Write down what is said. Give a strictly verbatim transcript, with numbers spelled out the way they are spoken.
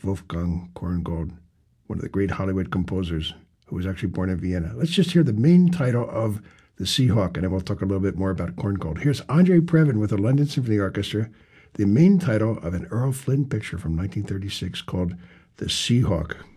Wolfgang Korngold, one of the great Hollywood composers who was actually born in Vienna. Let's just hear the main title of The Seahawk, and then we'll talk a little bit more about Korngold. Here's Andre Previn with the London Symphony Orchestra, the main title of an Errol Flynn picture from nineteen thirty-six called The Seahawk.